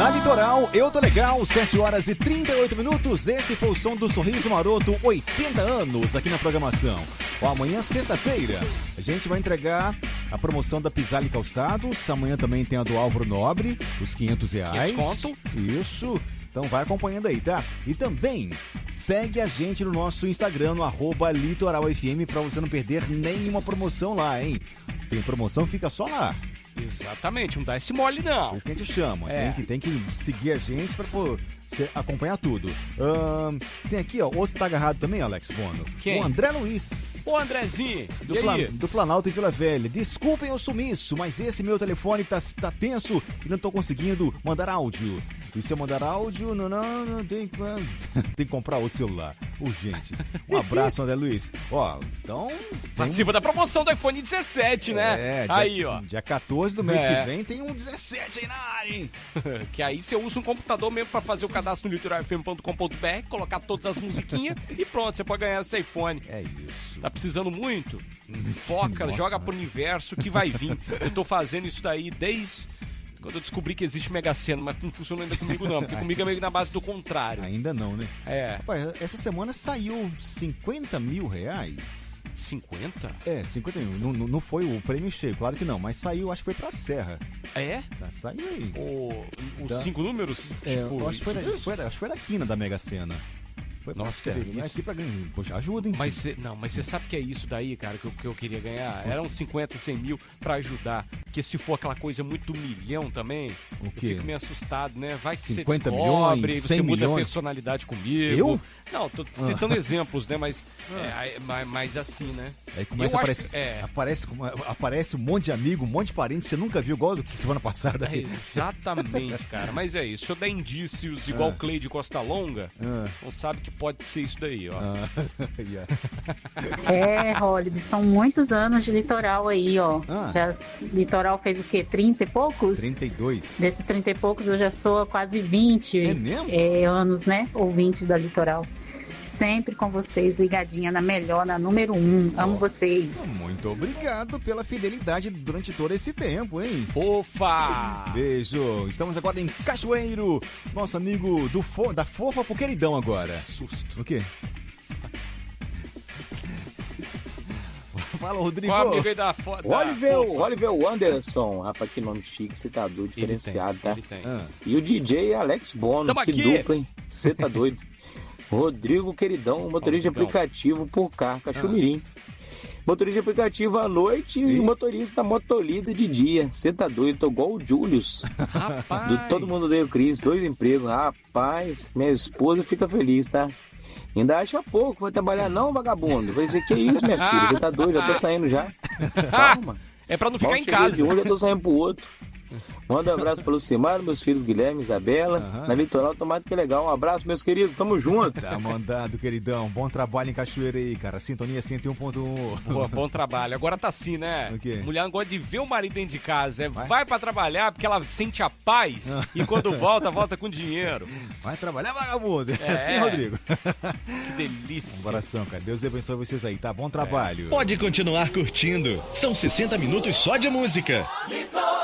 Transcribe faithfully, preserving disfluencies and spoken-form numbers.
Na Litoral, eu tô legal, sete horas e trinta e oito minutos. Esse foi o som do Sorriso Maroto, oitenta anos aqui na programação. Ó, amanhã, sexta-feira, a gente vai entregar a promoção da Pisali Calçados. Amanhã também tem a do Álvaro Nobre, os quinhentos reais. Desconto. Isso. Então vai acompanhando aí, tá? E também segue a gente no nosso Instagram, no arroba Litoral F M, pra você não perder nenhuma promoção lá, hein? Tem promoção, fica só lá. Exatamente, não dá esse mole não. Por isso que a gente chama. É. Tem, que, tem que seguir a gente pra pô, você acompanhar tudo. Ahn, tem aqui, ó, outro tá agarrado também, Alex Bono. Quem? O André Luiz. Ô, Andrezinho, Do, e Plan- aí? do Planalto em Vila Velha. Desculpem o sumiço, mas esse meu telefone tá, tá tenso e não tô conseguindo mandar áudio. E se eu mandar áudio, não, não, não tem que... tem que comprar outro celular. Urgente. Um abraço, André Luiz. Ó, então... Participa da promoção do iPhone dezessete, né? É, dia, Aí, ó. dia quatorze do mês É. que vem tem um dezessete aí na área, hein? Que aí você usa um computador mesmo pra fazer o cadastro no litoral f m ponto com ponto b r, colocar todas as musiquinhas e pronto, você pode ganhar esse iPhone. É isso. Tá precisando muito? Foca, Nossa, joga mano. pro universo que vai vir. Eu tô fazendo isso daí desde quando eu descobri que existe Mega Sena, mas não funciona ainda comigo não, porque comigo é meio na base do contrário. Ainda não, né? É, Rapaz, essa semana saiu cinquenta mil reais. cinquenta? É, cinquenta mil. Não, não- não foi o prêmio cheio, claro que não, mas saiu, acho que foi pra Serra. É? Tá, saiu aí. O, os Tá. cinco números? É, tipo, eu acho que foi, isso da, mesmo? foi da- acho que foi da quina da Mega Sena. Foi pra Nossa, Serra. que Não é delícia. aqui pra ganhar. Poxa, ajudem. Mas cê, não, mas você sabe que é isso daí, cara, que eu, que eu queria ganhar? Eram cinquenta, cem mil pra ajudar. Porque se for aquela coisa muito do milhão também, O eu quê? fico meio assustado, né? Vai que você cinquenta descobre, milhões, aí você cem muda a milhões. personalidade comigo. Eu? Não, tô citando exemplos, né? Mas, é, aí- mas, mas assim, né? Aí começa Eu a acho aparecer, que- é. aparece, como- aparece um monte de amigo, um monte de parente que você nunca viu, igual do que semana passada. É, exatamente, cara. Mas é isso. Se eu der indícios igual o Clay de Costa Longa, Ah. não sabe que pode ser isso daí, ó. Ah, yeah. É, Holly, são muitos anos de litoral aí, ó. Ah. Já, litoral fez o quê? trinta e poucos? trinta e dois. Desses trinta e poucos eu já sou há quase vinte É mesmo? é, anos, né? Ouvinte da Litoral. Sempre com vocês, ligadinha na melhor, na número um. Amo vocês. Muito obrigado pela fidelidade durante todo esse tempo, hein? Fofa! Beijo. Estamos agora em Cachoeiro. Nosso amigo do fo- da Fofa pro Queridão agora. Susto. O quê? Fala, Rodrigo. Qual amigo aí da foto? Oliver, Oliver Anderson, rapaz, que nome chique, você tá doido, diferenciado, tá? Ele tem. Ah, E o D J Alex Bono, Tamo que aqui. dupla, hein? Você tá doido. Rodrigo Queridão, motorista de Rodrigão. aplicativo por carro, Cachomirim. Motorista de aplicativo à noite E? e motorista motolida de dia. Você tá doido, tô igual o Julius. Rapaz. Do Todo Mundo Deu Cris, dois empregos. Rapaz, minha esposa fica feliz, tá? Ainda acha pouco, vai trabalhar não, vagabundo? Vai dizer, que isso, minha filha? Você tá doido? Já tô saindo já. Calma. É pra não ficar Mal em cheguei casa. de um, já tô saindo pro outro. Manda um abraço pro Lucimar, meus filhos Guilherme e Isabela. Aham. Na Litoral, tomate que é legal. Um abraço, meus queridos. Tamo junto. tá mandado, queridão. Bom trabalho em Cachoeira aí, cara. Sintonia cento e um ponto um. Pô, bom trabalho. Agora tá assim, né? O quê? Mulher não gosta de ver o marido dentro de casa. É vai, Vai? pra trabalhar porque ela sente a paz e quando volta, volta com dinheiro. Vai trabalhar, vagabundo. É É. assim, Rodrigo. Que Um delícia. abração, cara. Deus abençoe vocês aí, tá? Bom trabalho. Pode continuar curtindo. São sessenta minutos só de música.